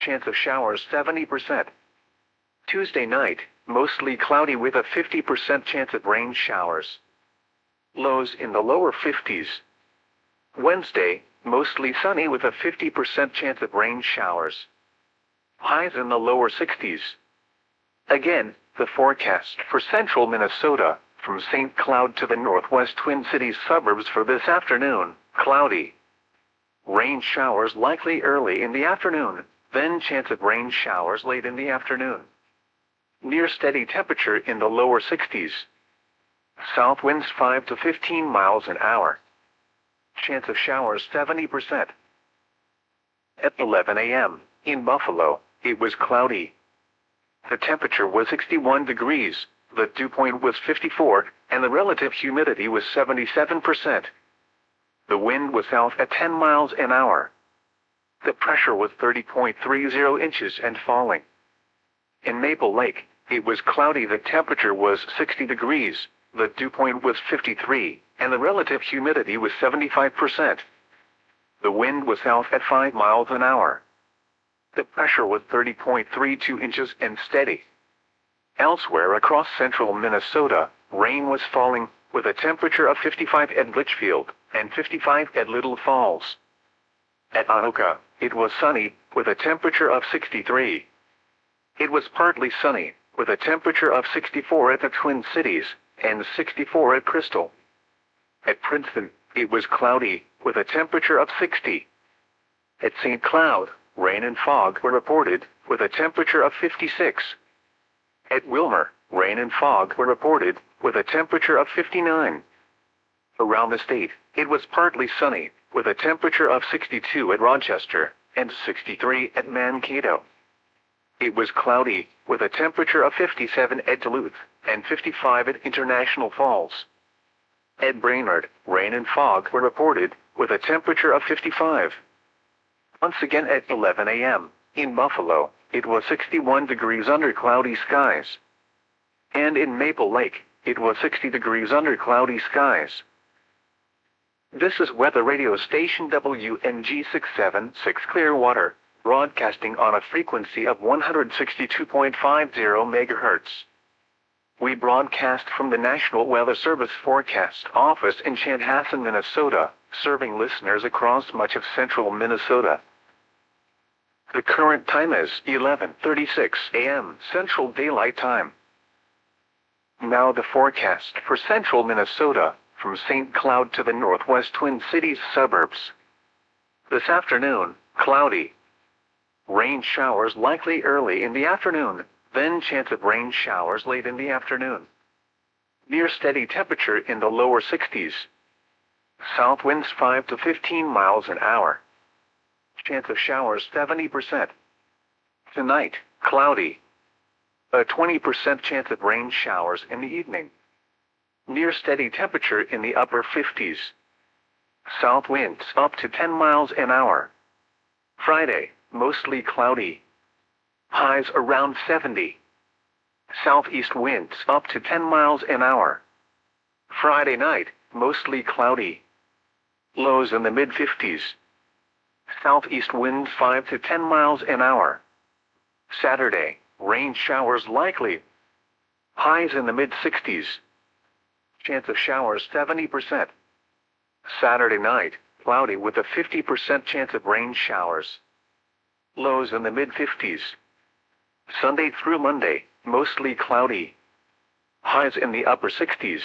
chance of showers 70%. Tuesday night, mostly cloudy with a 50% chance of rain showers. Lows in the lower 50s. Wednesday, mostly sunny with a 50% chance of rain showers. Highs in the lower 60s. Again, the forecast for central Minnesota, from St. Cloud to the northwest Twin Cities suburbs for this afternoon, cloudy. Rain showers likely early in the afternoon, then chance of rain showers late in the afternoon. Near steady temperature in the lower 60s. South winds 5 to 15 miles an hour. Chance of showers 70%. At 11 a.m., in Buffalo, it was cloudy. The temperature was 61 degrees, the dew point was 54, and the relative humidity was 77%. The wind was south at 10 miles an hour. The pressure was 30.30 inches and falling. In Maple Lake, it was cloudy. The temperature was 60 degrees, the dew point was 53, and the relative humidity was 75%. The wind was south at 5 miles an hour. The pressure was 30.32 inches and steady. Elsewhere across central Minnesota, rain was falling, with a temperature of 55 at Litchfield and 55 at Little Falls. At Anoka, it was sunny, with a temperature of 63. It was partly sunny, with a temperature of 64 at the Twin Cities and 64 at Crystal. At Princeton, it was cloudy, with a temperature of 60. At St. Cloud, rain and fog were reported, with a temperature of 56. At Wilmer, rain and fog were reported, with a temperature of 59. Around the state, it was partly sunny, with a temperature of 62 at Rochester and 63 at Mankato. It was cloudy, with a temperature of 57 at Duluth and 55 at International Falls. At Brainerd, rain and fog were reported, with a temperature of 55. Once again at 11 a.m., in Buffalo, it was 61 degrees under cloudy skies. And in Maple Lake, it was 60 degrees under cloudy skies. This is weather radio station WNG 676 Clearwater, broadcasting on a frequency of 162.50 MHz. We broadcast from the National Weather Service Forecast Office in Chanhassen, Minnesota, serving listeners across much of central Minnesota. The current time is 11:36 a.m. Central Daylight Time. Now the forecast for central Minnesota, from St. Cloud to the northwest Twin Cities suburbs. This afternoon, cloudy. Rain showers likely early in the afternoon, then chance of rain showers late in the afternoon. Near steady temperature in the lower 60s. South winds 5 to 15 miles an hour. Chance of showers 70%. Tonight, cloudy. A 20% chance of rain showers in the evening. Near steady temperature in the upper 50s. South winds up to 10 miles an hour. Friday, mostly cloudy. Highs around 70. Southeast winds up to 10 miles an hour. Friday night, mostly cloudy. Lows in the mid-50s. Southeast winds 5 to 10 miles an hour. Saturday, rain showers likely. Highs in the mid-60s. Chance of showers 70%. Saturday night, cloudy with a 50% chance of rain showers. Lows in the mid-50s. Sunday through Monday, mostly cloudy. Highs in the upper 60s.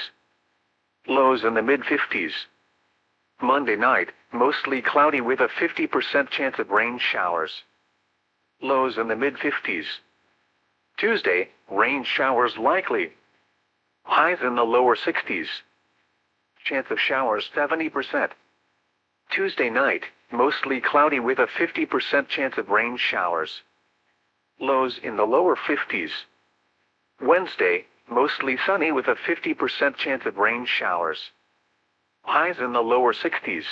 Lows in the mid-50s. Monday night, mostly cloudy with a 50% chance of rain showers. Lows in the mid-50s. Tuesday, rain showers likely. Highs in the lower 60s. Chance of showers 70%. Tuesday night, mostly cloudy with a 50% chance of rain showers. Lows in the lower 50s. Wednesday, mostly sunny with a 50% chance of rain showers. Highs in the lower 60s.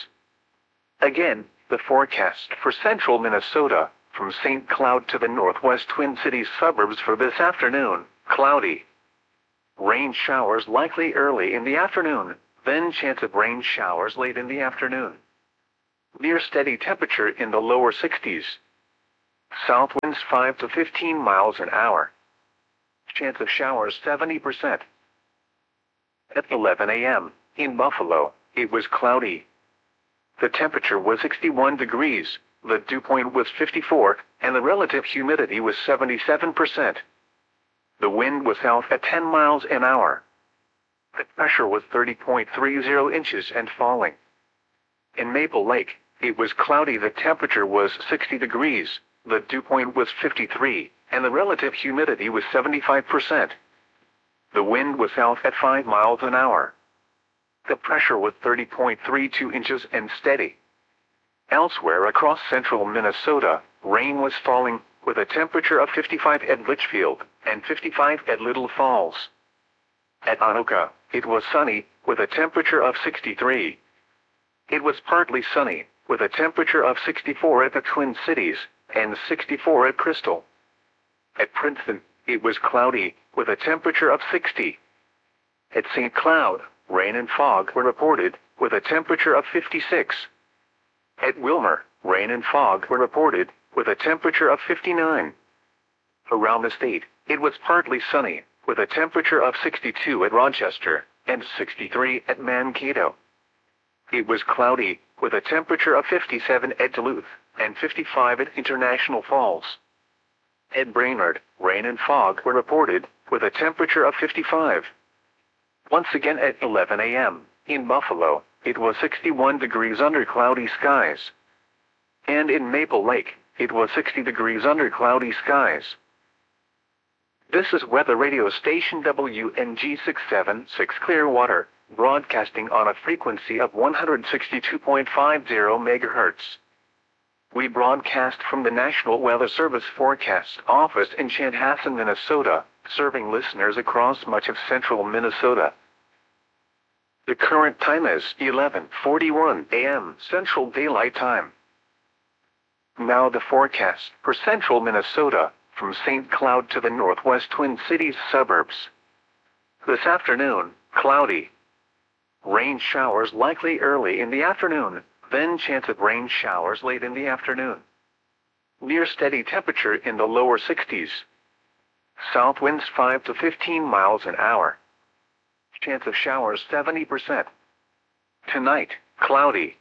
Again, the forecast for central Minnesota, from St. Cloud to the northwest Twin Cities suburbs for this afternoon, cloudy. Rain showers likely early in the afternoon, then chance of rain showers late in the afternoon. Near steady temperature in the lower 60s. South winds 5 to 15 miles an hour. Chance of showers 70%. At 11 a.m., in Buffalo, it was cloudy. The temperature was 61 degrees, the dew point was 54, and the relative humidity was 77%. The wind was south at 10 miles an hour. The pressure was 30.30 inches and falling. In Maple Lake, it was cloudy. The temperature was 60 degrees, the dew point was 53, and the relative humidity was 75%. The wind was south at 5 miles an hour. The pressure was 30.32 inches and steady. Elsewhere across central Minnesota, rain was falling, with a temperature of 55 at Litchfield and 55 at Little Falls. At Anoka, it was sunny, with a temperature of 63. It was partly sunny, with a temperature of 64 at the Twin Cities and 64 at Crystal. At Princeton, it was cloudy, with a temperature of 60. At St. Cloud, rain and fog were reported, with a temperature of 56. At Wilmer, rain and fog were reported, with a temperature of 59. Around the state, it was partly sunny, with a temperature of 62 at Rochester and 63 at Mankato. It was cloudy, with a temperature of 57 at Duluth and 55 at International Falls. At Brainerd, rain and fog were reported, with a temperature of 55. Once again at 11 a.m., in Buffalo, it was 61 degrees under cloudy skies. And in Maple Lake, it was 60 degrees under cloudy skies. This is weather radio station WNG 676 Clearwater, broadcasting on a frequency of 162.50 MHz. We broadcast from the National Weather Service Forecast Office in Chanhassen, Minnesota, serving listeners across much of central Minnesota. The current time is 11:41 a.m. Central Daylight Time. Now the forecast for central Minnesota, from St. Cloud to the northwest Twin Cities suburbs. This afternoon, cloudy. Rain showers likely early in the afternoon, then chance of rain showers late in the afternoon. Near steady temperature in the lower 60s. South winds 5 to 15 miles an hour. Chance of showers 70%. Tonight, cloudy.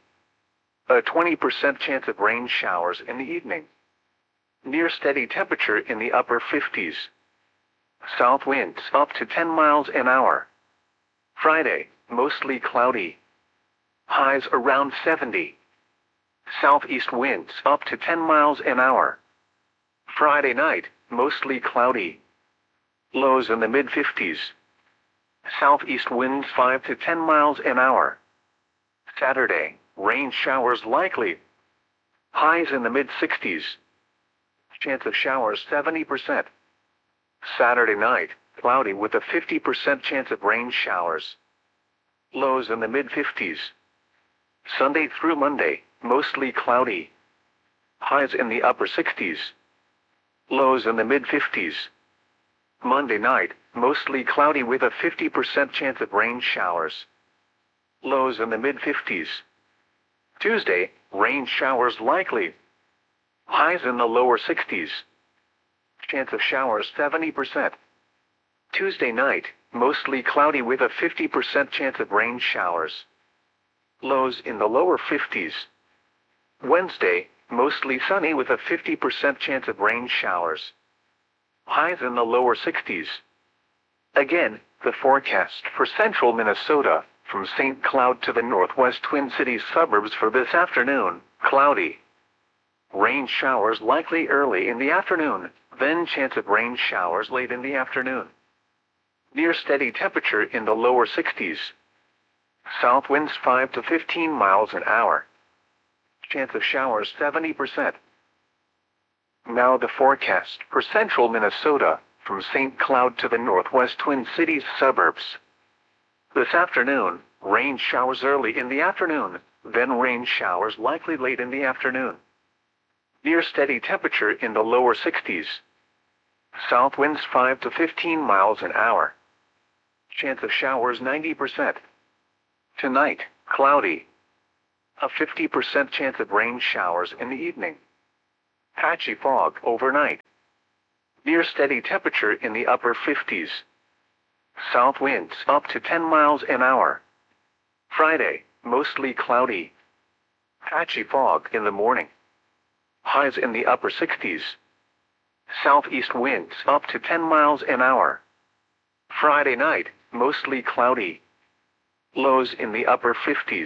A 20% chance of rain showers in the evening. Near steady temperature in the upper 50s. South winds up to 10 miles an hour. Friday, mostly cloudy. Highs around 70. Southeast winds up to 10 miles an hour. Friday night, mostly cloudy. Lows in the mid-50s. Southeast winds 5 to 10 miles an hour. Saturday, rain showers likely. Highs in the mid-60s. Chance of showers 70%. Saturday night, cloudy with a 50% chance of rain showers. Lows in the mid-50s. Sunday through Monday, mostly cloudy. Highs in the upper 60s. Lows in the mid-50s. Monday night, mostly cloudy with a 50% chance of rain showers. Lows in the mid-50s. Tuesday, rain showers likely. Highs in the lower 60s. Chance of showers 70%. Tuesday night, mostly cloudy with a 50% chance of rain showers. Lows in the lower 50s. Wednesday, mostly sunny with a 50% chance of rain showers. Highs in the lower 60s. Again, the forecast for central Minnesota, from St. Cloud to the northwest Twin Cities suburbs for this afternoon, cloudy. Rain showers likely early in the afternoon, then chance of rain showers late in the afternoon. Near steady temperature in the lower 60s. South winds 5 to 15 miles an hour. Chance of showers 70%. Now the forecast for central Minnesota, from St. Cloud to the northwest Twin Cities suburbs. This afternoon, rain showers early in the afternoon, then rain showers likely late in the afternoon. Near steady temperature in the lower 60s. South winds 5 to 15 miles an hour. Chance of showers 90%. Tonight, cloudy. A 50% chance of rain showers in the evening. Patchy fog overnight. Near steady temperature in the upper 50s. South winds up to 10 miles an hour. Friday, mostly cloudy. Patchy fog in the morning. Highs in the upper 60s. Southeast winds up to 10 miles an hour. Friday night, mostly cloudy. Lows in the upper 50s.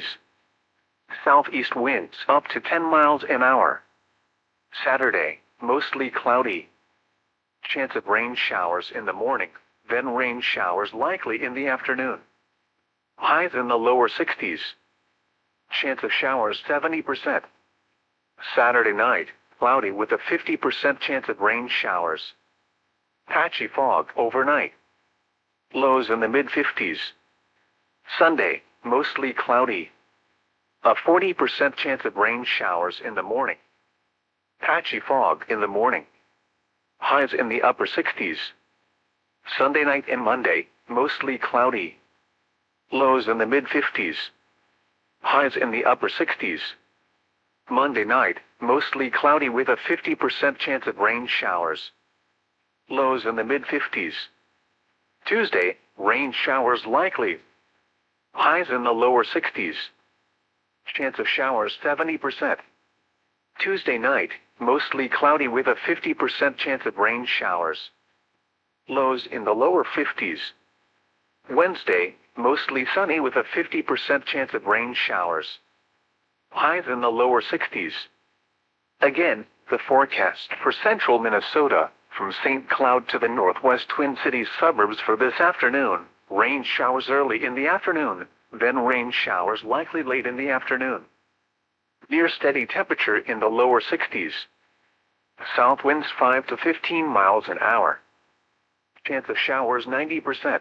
Southeast winds up to 10 miles an hour. Saturday, mostly cloudy. Chance of rain showers in the morning, then rain showers likely in the afternoon. Highs in the lower 60s. Chance of showers 70%. Saturday night, cloudy with a 50% chance of rain showers. Patchy fog overnight. Lows in the mid-50s. Sunday, mostly cloudy. A 40% chance of rain showers in the morning. Patchy fog in the morning. Highs in the upper 60s. Sunday night and Monday, mostly cloudy. Lows in the mid-50s. Highs in the upper 60s. Monday night, mostly cloudy with a 50% chance of rain showers. Lows in the mid-50s. Tuesday, rain showers likely. Highs in the lower 60s. Chance of showers 70%. Tuesday night, mostly cloudy with a 50% chance of rain showers. Lows in the lower 50s. Wednesday, mostly sunny with a 50% chance of rain showers. Highs in the lower 60s. Again, the forecast for central Minnesota, from St. Cloud to the northwest Twin Cities suburbs for this afternoon. Rain showers early in the afternoon, then rain showers likely late in the afternoon. Near steady temperature in the lower 60s. South winds 5 to 15 miles an hour. Chance of showers 90%.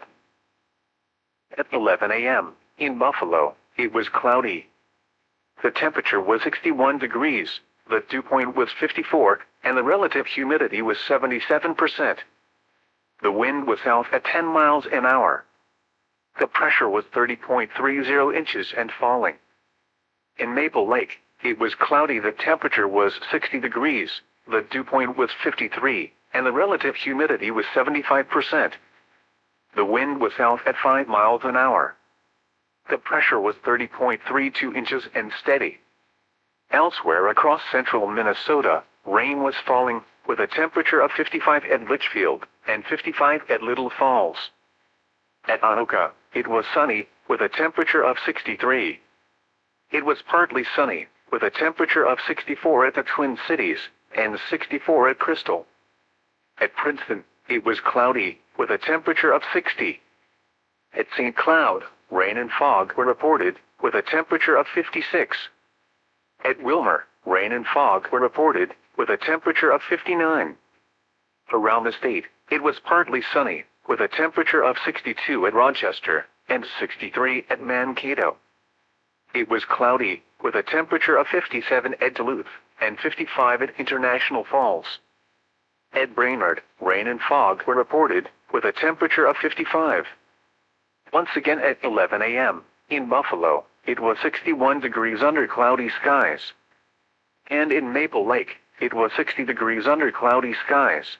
At 11 a.m., in Buffalo, it was cloudy. The temperature was 61 degrees, the dew point was 54, and the relative humidity was 77%. The wind was south at 10 miles an hour. The pressure was 30.30 inches and falling. In Maple Lake, it was cloudy. The temperature was 60 degrees, the dew point was 53, and the relative humidity was 75%. The wind was south at 5 miles an hour. The pressure was 30.32 inches and steady. Elsewhere across central Minnesota, rain was falling, with a temperature of 55 at Litchfield and 55 at Little Falls. At Anoka, it was sunny, with a temperature of 63. It was partly sunny, with a temperature of 64 at the Twin Cities and 64 at Crystal. At Princeton, it was cloudy, with a temperature of 60. At St. Cloud, rain and fog were reported, with a temperature of 56. At Wilmer, rain and fog were reported, with a temperature of 59. Around the state, it was partly sunny, with a temperature of 62 at Rochester and 63 at Mankato. It was cloudy, with a temperature of 57 at Duluth and 55 at International Falls. At Brainerd, rain and fog were reported, with a temperature of 55. Once again at 11 a.m., in Buffalo, it was 61 degrees under cloudy skies. And in Maple Lake, it was 60 degrees under cloudy skies.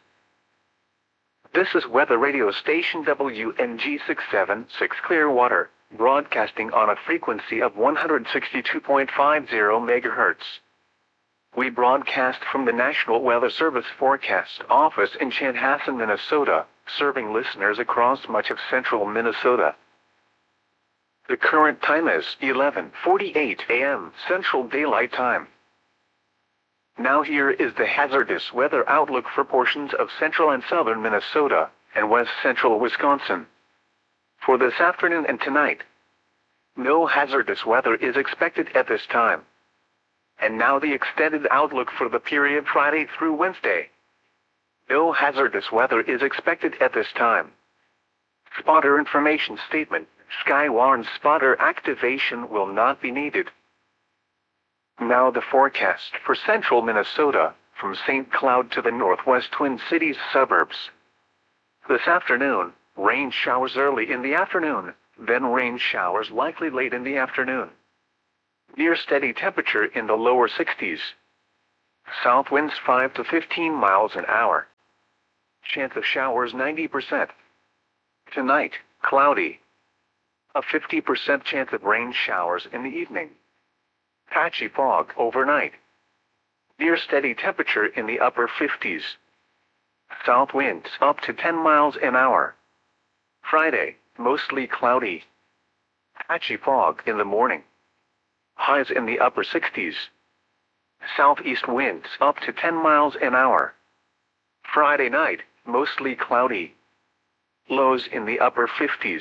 This is weather radio station WNG 676 Clearwater, broadcasting on a frequency of 162.50 MHz. We broadcast from the National Weather Service Forecast Office in Chanhassen, Minnesota, serving listeners across much of central Minnesota. The current time is 11:48 a.m. Central Daylight Time. Now here is the hazardous weather outlook for portions of central and southern Minnesota and west central Wisconsin. For this afternoon and tonight, no hazardous weather is expected at this time. And now the extended outlook for the period Friday through Wednesday. No hazardous weather is expected at this time. Spotter information statement: Skywarn spotter activation will not be needed. Now the forecast for central Minnesota, from St. Cloud to the northwest Twin Cities suburbs. This afternoon, rain showers early in the afternoon, then rain showers likely late in the afternoon. Near steady temperature in the lower 60s. South winds 5 to 15 miles an hour. Chance of showers 90%. Tonight, cloudy. A 50% chance of rain showers in the evening. Patchy fog overnight. Near steady temperature in the upper 50s. South winds up to 10 miles an hour. Friday, mostly cloudy. Patchy fog in the morning. Highs in the upper 60s. Southeast winds up to 10 miles an hour. Friday night, mostly cloudy. Lows in the upper 50s.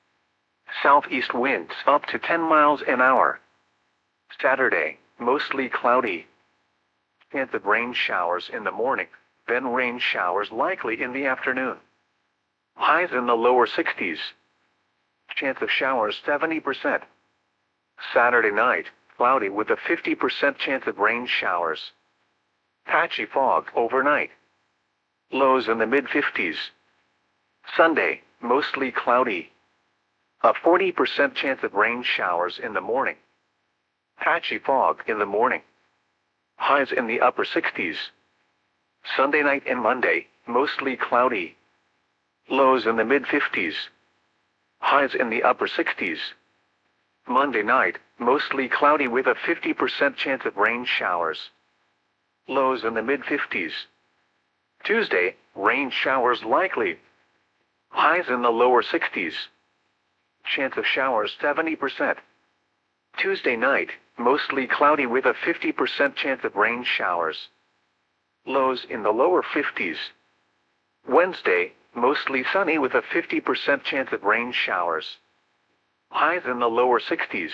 Southeast winds up to 10 miles an hour. Saturday, mostly cloudy. Chance of rain showers in the morning, then rain showers likely in the afternoon. Highs in the lower 60s. Chance of showers 70%. Saturday night, cloudy with a 50% chance of rain showers. Patchy fog overnight. Lows in the mid-50s. Sunday, mostly cloudy. A 40% chance of rain showers in the morning. Patchy fog in the morning. Highs in the upper 60s. Sunday night and Monday, mostly cloudy. Lows in the mid-50s. Highs in the upper 60s. Monday night, mostly cloudy with a 50% chance of rain showers. Lows in the mid-50s. Tuesday, rain showers likely. Highs in the lower 60s. Chance of showers 70%. Tuesday night, mostly cloudy with a 50% chance of rain showers. Lows in the lower 50s. Wednesday, mostly sunny with a 50% chance of rain showers. Highs in the lower 60s.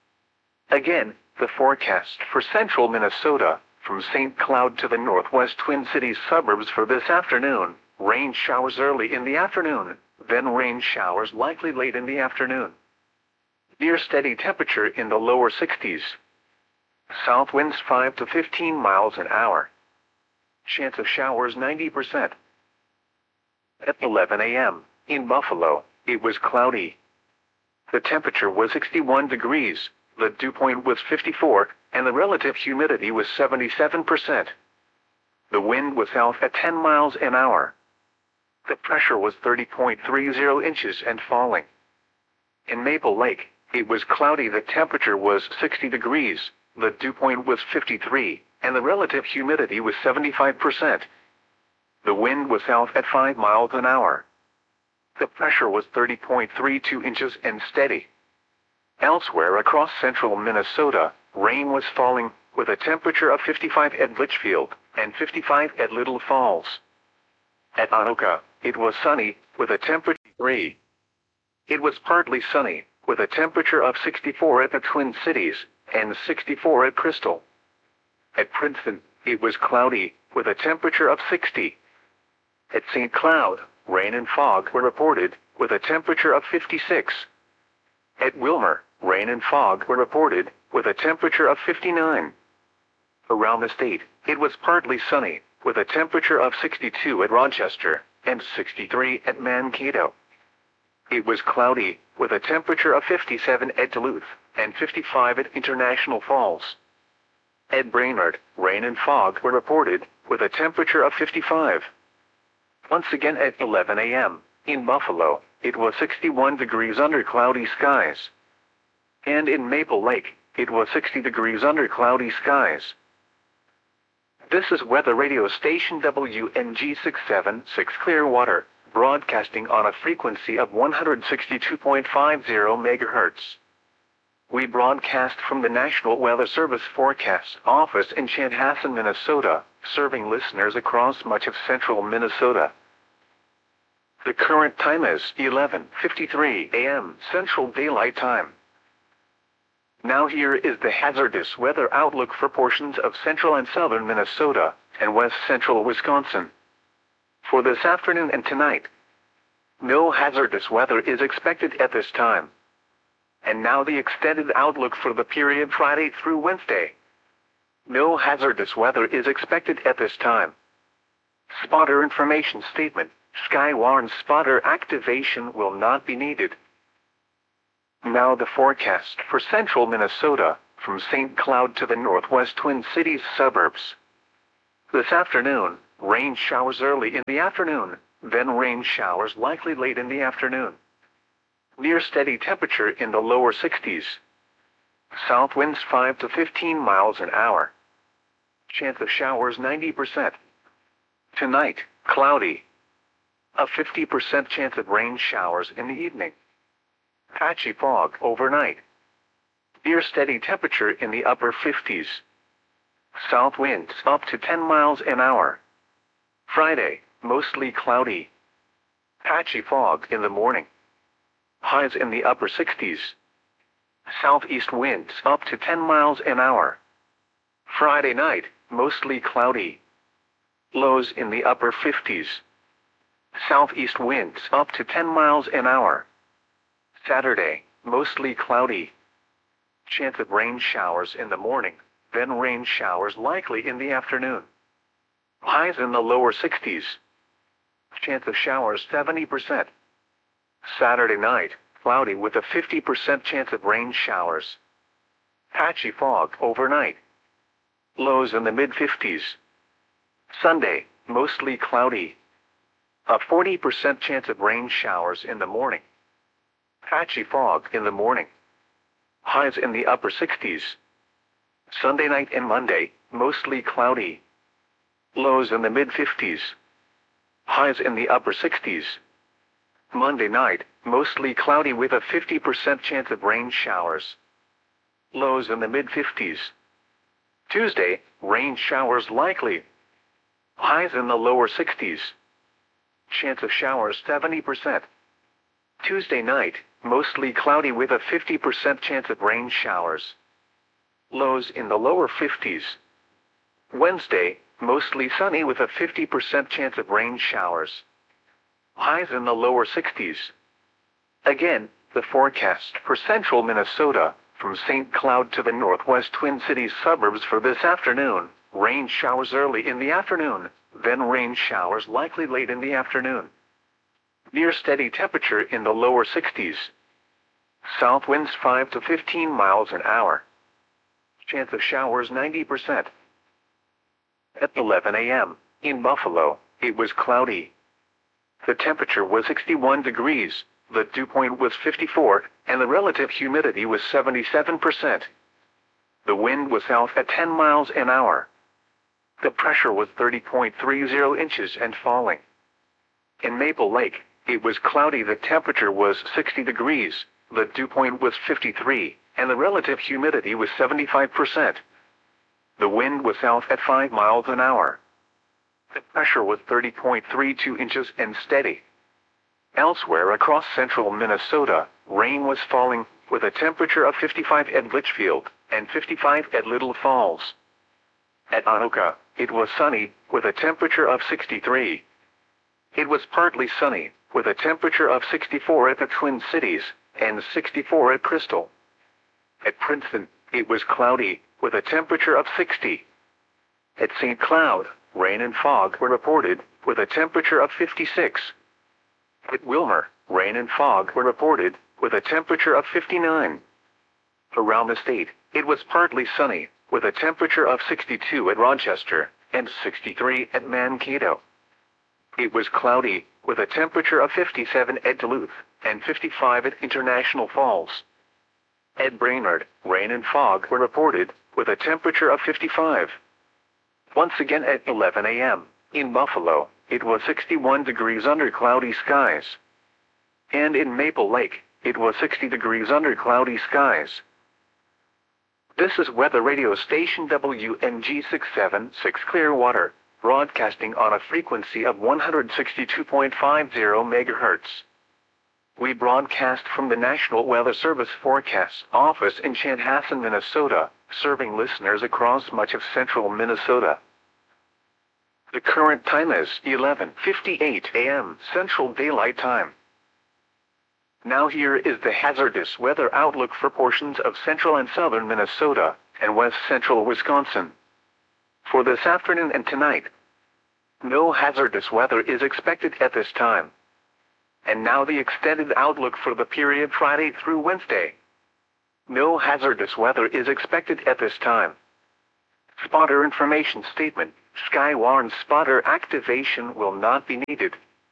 Again, the forecast for central Minnesota, from St. Cloud to the northwest Twin Cities suburbs for this afternoon, rain showers early in the afternoon, then rain showers likely late in the afternoon. Near steady temperature in the lower 60s. South winds 5 to 15 miles an hour. Chance of showers 90%. At 11 a.m., in Buffalo, it was cloudy. The temperature was 61 degrees, the dew point was 54, and the relative humidity was 77%. The wind was south at 10 miles an hour. The pressure was 30.30 inches and falling. In Maple Lake, it was cloudy. The temperature was 60 degrees, the dew point was 53, and the relative humidity was 75%. The wind was south at 5 miles an hour. The pressure was 30.32 inches and steady. Elsewhere across central Minnesota, rain was falling, with a temperature of 55 at Litchfield and 55 at Little Falls. At Anoka, it was sunny, with a temperature of 3. It was partly sunny, with a temperature of 64 at the Twin Cities and 64 at Crystal. At Princeton, it was cloudy, with a temperature of 60. At St. Cloud, rain and fog were reported, with a temperature of 56. At Wilmer, rain and fog were reported, with a temperature of 59. Around the state, it was partly sunny, with a temperature of 62 at Rochester and 63 at Mankato. It was cloudy, with a temperature of 57 at Duluth and 55 at International Falls. At Brainerd, rain and fog were reported, with a temperature of 55. Once again at 11 a.m., in Buffalo, it was 61 degrees under cloudy skies. And in Maple Lake, it was 60 degrees under cloudy skies. This is weather radio station WNG 676 Clearwater, broadcasting on a frequency of 162.50 MHz. We broadcast from the National Weather Service Forecast Office in Chanhassen, Minnesota, serving listeners across much of central Minnesota. The current time is 11:53 a.m. Central Daylight Time. Now here is the hazardous weather outlook for portions of central and southern Minnesota and west central Wisconsin. For this afternoon and tonight, no hazardous weather is expected at this time. And now the extended outlook for the period Friday through Wednesday. No hazardous weather is expected at this time. Spotter information statement: Skywarn spotter activation will not be needed. Now the forecast for central Minnesota, from St. Cloud to the northwest Twin Cities suburbs. This afternoon, rain showers early in the afternoon, then rain showers likely late in the afternoon. Near steady temperature in the lower 60s. South winds 5 to 15 miles an hour. Chance of showers 90%. Tonight, cloudy. A 50% chance of rain showers in the evening. Patchy fog overnight. Near steady temperature in the upper 50s. South winds up to 10 miles an hour. Friday, mostly cloudy. Patchy fog in the morning. Highs in the upper 60s. Southeast winds up to 10 miles an hour. Friday night, mostly cloudy. Lows in the upper 50s. Southeast winds up to 10 miles an hour. Saturday, mostly cloudy. Chance of rain showers in the morning, then rain showers likely in the afternoon. Highs in the lower 60s. Chance of showers 70%. Saturday night, cloudy with a 50% chance of rain showers. Patchy fog overnight. Lows in the mid-50s. Sunday, mostly cloudy. A 40% chance of rain showers in the morning. Patchy fog in the morning. Highs in the upper 60s. Sunday night and Monday, mostly cloudy. Lows in the mid-50s. Highs in the upper 60s. Monday night, mostly cloudy with a 50% chance of rain showers. Lows in the mid-50s. Tuesday, rain showers likely. Highs in the lower 60s. Chance of showers 70%. Tuesday night, mostly cloudy with a 50% chance of rain showers. Lows in the lower 50s. Wednesday, mostly sunny with a 50% chance of rain showers. Highs in the lower 60s. Again, the forecast for central Minnesota, from St. Cloud to the northwest Twin Cities suburbs for this afternoon, rain showers early in the afternoon, then rain showers likely late in the afternoon. Near steady temperature in the lower 60s. South winds 5 to 15 miles an hour. Chance of showers 90%. At 11 a.m., in Buffalo, it was cloudy. The temperature was 61 degrees, the dew point was 54, and the relative humidity was 77%. The wind was south at 10 miles an hour. The pressure was 30.30 inches and falling. In Maple Lake, it was cloudy. The temperature was 60 degrees, the dew point was 53, and the relative humidity was 75%. The wind was south at 5 miles an hour. The pressure was 30.32 inches and steady. Elsewhere across central Minnesota, rain was falling, with a temperature of 55 at Litchfield and 55 at Little Falls. At Anoka, it was sunny, with a temperature of 63. It was partly sunny, with a temperature of 64 at the Twin Cities and 64 at Crystal. At Princeton, it was cloudy, with a temperature of 60. At St. Cloud, rain and fog were reported, with a temperature of 56. At Wilmer, rain and fog were reported, with a temperature of 59. Around the state, it was partly sunny, with a temperature of 62 at Rochester and 63 at Mankato. It was cloudy, with a temperature of 57 at Duluth and 55 at International Falls. At Brainerd, rain and fog were reported, with a temperature of 55. Once again at 11 a.m., in Buffalo, it was 61 degrees under cloudy skies. And in Maple Lake, it was 60 degrees under cloudy skies. This is weather radio station WNG 676 Clearwater, broadcasting on a frequency of 162.50 MHz. We broadcast from the National Weather Service Forecast Office in Chanhassen, Minnesota, serving listeners across much of central Minnesota. The current time is 11:58 a.m. Central Daylight Time. Now here is the hazardous weather outlook for portions of central and southern Minnesota and west central Wisconsin. For this afternoon and tonight, no hazardous weather is expected at this time. And now the extended outlook for the period Friday through Wednesday. No hazardous weather is expected at this time. Spotter information statement. Skywarn spotter activation will not be needed.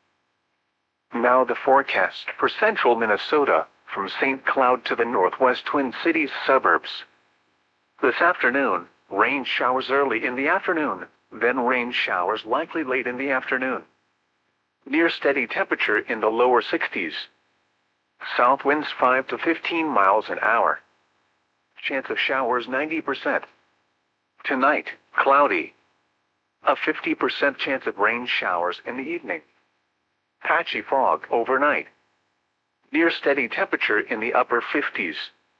Now the forecast for central Minnesota, from St. Cloud to the northwest Twin Cities suburbs. This afternoon, rain showers early in the afternoon, then rain showers likely late in the afternoon. Near steady temperature in the lower 60s. South winds 5 to 15 miles an hour. Chance of showers 90%. Tonight, cloudy. A 50% chance of rain showers in the evening. Patchy fog overnight. Near steady temperature in the upper 50s.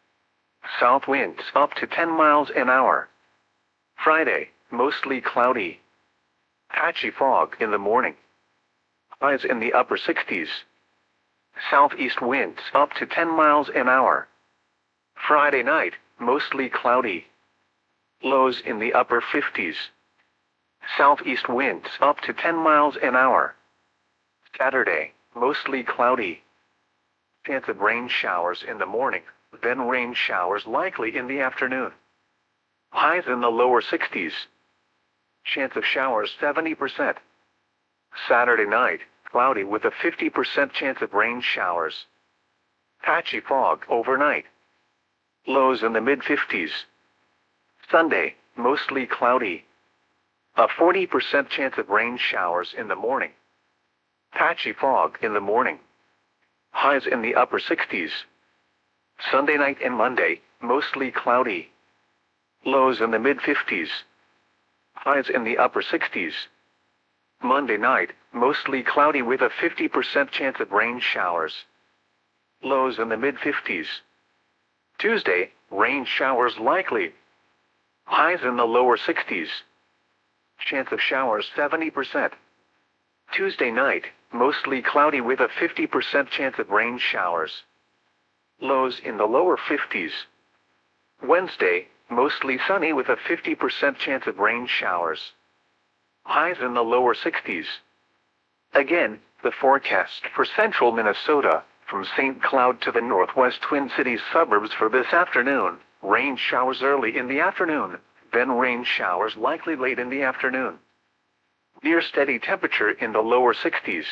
South winds up to 10 miles an hour. Friday, mostly cloudy. Patchy fog in the morning. Highs in the upper 60s. Southeast winds up to 10 miles an hour. Friday night, mostly cloudy. Lows in the upper 50s. Southeast winds up to 10 miles an hour. Saturday, mostly cloudy. Chance of rain showers in the morning, then rain showers likely in the afternoon. Highs in the lower 60s. Chance of showers 70%. Saturday night, cloudy with a 50% chance of rain showers. Patchy fog overnight. Lows in the mid-50s. Sunday, mostly cloudy. A 40% chance of rain showers in the morning. Patchy fog in the morning. Highs in the upper 60s. Sunday night and Monday, mostly cloudy. Lows in the mid-50s. Highs in the upper 60s. Monday night, mostly cloudy with a 50% chance of rain showers. Lows in the mid-50s. Tuesday, rain showers likely. Highs in the lower 60s. Chance of showers 70%. Tuesday night, mostly cloudy with a 50% chance of rain showers. Lows in the lower 50s. Wednesday, mostly sunny with a 50% chance of rain showers. Highs in the lower 60s. Again, the forecast for central Minnesota, from St. Cloud to the northwest Twin Cities suburbs for this afternoon, rain showers early in the afternoon, then rain showers likely late in the afternoon. Near steady temperature in the lower 60s.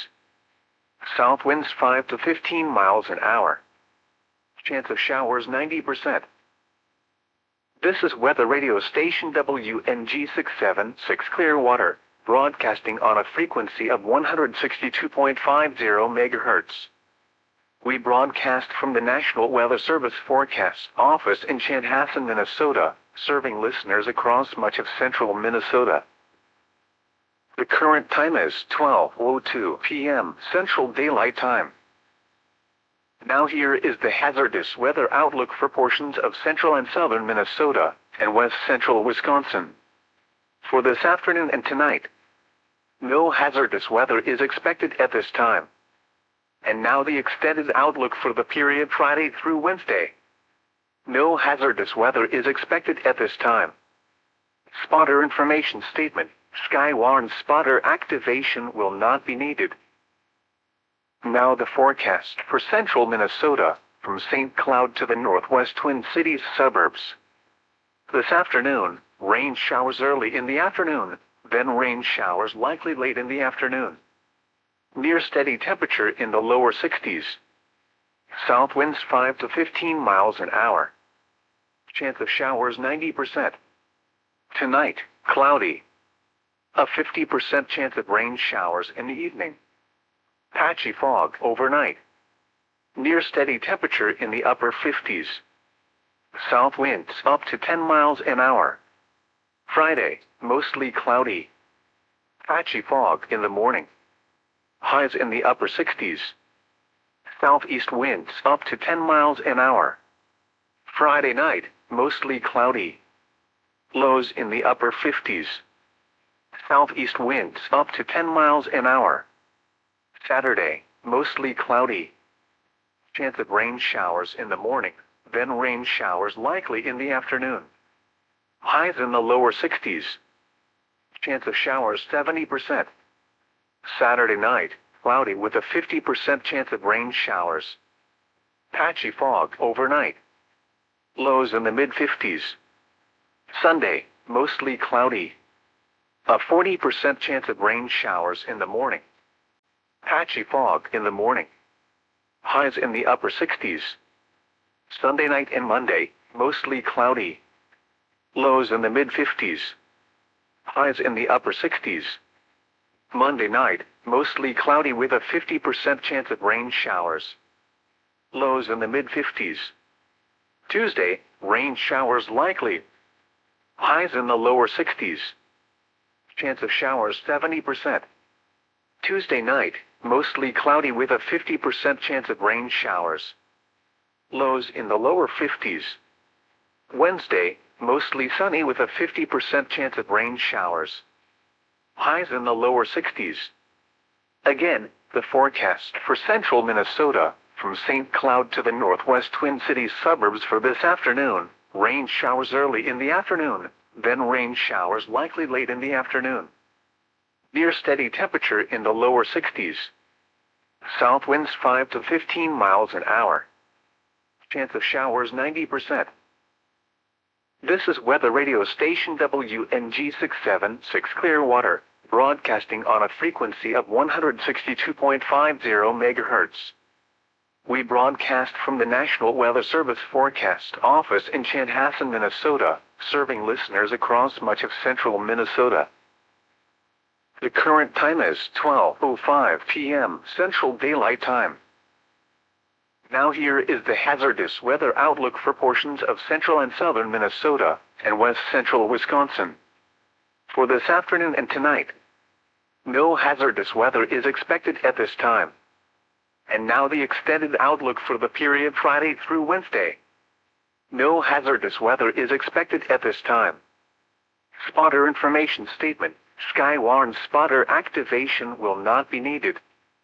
South winds 5 to 15 miles an hour. Chance of showers 90%. This is weather radio station WNG 676 Clearwater, broadcasting on a frequency of 162.50 MHz. We broadcast from the National Weather Service Forecast Office in Chanhassen, Minnesota, serving listeners across much of central Minnesota. The current time is 12:02 p.m. Central Daylight Time. Now here is the hazardous weather outlook for portions of central and southern Minnesota and west central Wisconsin. For this afternoon and tonight, no hazardous weather is expected at this time. And now the extended outlook for the period Friday through Wednesday. No hazardous weather is expected at this time. Spotter information statement. Skywarn spotter activation will not be needed. Now the forecast for central Minnesota, from St. Cloud to the northwest Twin Cities suburbs. This afternoon, rain showers early in the afternoon, then rain showers likely late in the afternoon. Near steady temperature in the lower 60s. South winds 5 to 15 miles an hour. Chance of showers 90%. Tonight, cloudy. A 50% chance of rain showers in the evening. Patchy fog overnight. Near steady temperature in the upper 50s. South winds up to 10 miles an hour. Friday, mostly cloudy. Patchy fog in the morning. Highs in the upper 60s. Southeast winds up to 10 miles an hour. Friday night, mostly cloudy. Lows in the upper 50s. Southeast winds up to 10 miles an hour. Saturday, mostly cloudy. Chance of rain showers in the morning, then rain showers likely in the afternoon. Highs in the lower 60s. Chance of showers 70%. Saturday night, cloudy with a 50% chance of rain showers. Patchy fog overnight. Lows in the mid-50s. Sunday, mostly cloudy. A 40% chance of rain showers in the morning. Patchy fog in the morning. Highs in the upper 60s. Sunday night and Monday, mostly cloudy. Lows in the mid-50s. Highs in the upper 60s. Monday night, mostly cloudy with a 50% chance of rain showers. Lows in the mid-50s. Tuesday, rain showers likely. Highs in the lower 60s. Chance of showers 70%. Tuesday night, mostly cloudy with a 50% chance of rain showers. Lows in the lower 50s. Wednesday, mostly sunny with a 50% chance of rain showers. Highs in the lower 60s. Again, the forecast for central Minnesota, from St. Cloud to the northwest Twin Cities suburbs for this afternoon, rain showers early in the afternoon, then rain showers likely late in the afternoon. Near steady temperature in the lower 60s. South winds 5 to 15 miles an hour. Chance of showers 90%. This is weather radio station WNG 676 Clearwater, broadcasting on a frequency of 162.50 MHz. We broadcast from the National Weather Service Forecast Office in Chanhassen, Minnesota, serving listeners across much of central Minnesota. The current time is 12:05 p.m. Central Daylight Time. Now here is the hazardous weather outlook for portions of central and southern Minnesota and west central Wisconsin. For this afternoon and tonight, no hazardous weather is expected at this time. And now the extended outlook for the period Friday through Wednesday. No hazardous weather is expected at this time. Spotter information statement. Skywarn spotter activation will not be needed.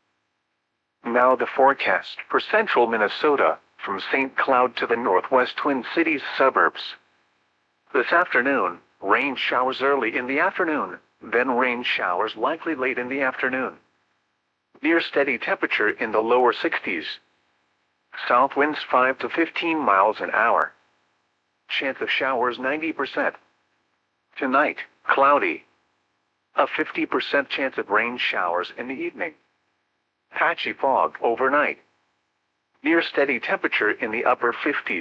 Now the forecast for central Minnesota, from St. Cloud to the northwest Twin Cities suburbs. This afternoon, rain showers early in the afternoon, then rain showers likely late in the afternoon. Near steady temperature in the lower 60s. South winds 5 to 15 miles an hour. Chance of showers 90%. Tonight, cloudy. A 50% chance of rain showers in the evening. Patchy fog overnight. Near steady temperature in the upper 50s.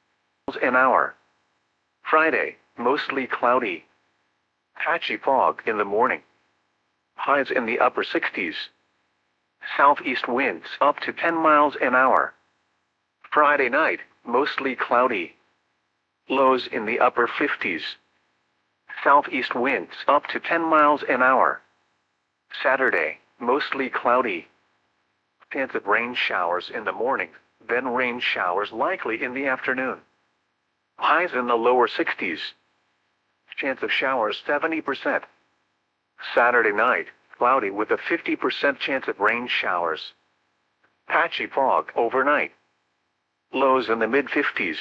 An hour. Friday, mostly cloudy. Patchy fog in the morning. Highs in the upper 60s. Southeast winds up to 10 miles an hour. Friday night, mostly cloudy. Lows in the upper 50s. Southeast winds up to 10 miles an hour. Saturday, mostly cloudy. Chance of rain showers in the morning, then rain showers likely in the afternoon. Highs in the lower 60s. Chance of showers 70%. Saturday night, cloudy with a 50% chance of rain showers. Patchy fog overnight. Lows in the mid-50s.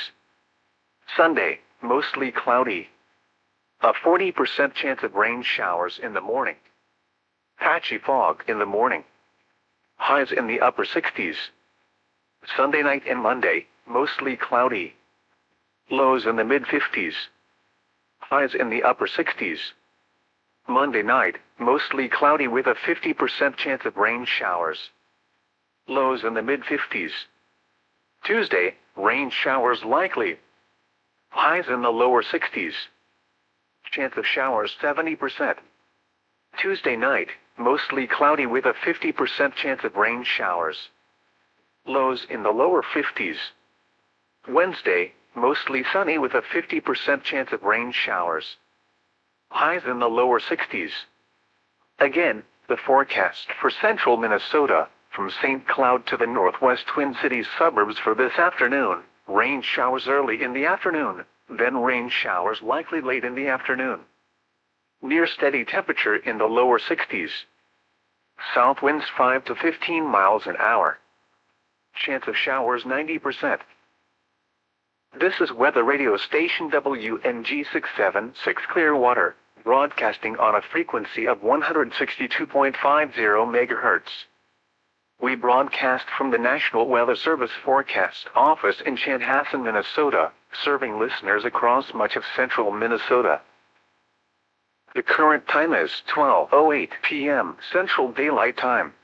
Sunday, mostly cloudy. A 40% chance of rain showers in the morning. Patchy fog in the morning. Highs in the upper 60s. Sunday night and Monday, mostly cloudy. Lows in the mid-50s. Highs in the upper 60s. Monday night, mostly cloudy with a 50% chance of rain showers. Lows in the mid-50s. Tuesday, rain showers likely. Highs in the lower 60s. Chance of showers 70%. Tuesday night, mostly cloudy with a 50% chance of rain showers. Lows in the lower 50s. Wednesday, mostly sunny with a 50% chance of rain showers. Highs in the lower 60s. Again, the forecast for central Minnesota, from St. Cloud to the northwest Twin Cities suburbs for this afternoon, rain showers early in the afternoon, then rain showers likely late in the afternoon. Near steady temperature in the lower 60s. South winds 5 to 15 miles an hour. Chance of showers 90%. This is weather radio station WNG 676 Clearwater, broadcasting on a frequency of 162.50 MHz. We broadcast from the National Weather Service Forecast Office in Chanhassen, Minnesota, serving listeners across much of central Minnesota. The current time is 12:08 p.m. Central Daylight Time.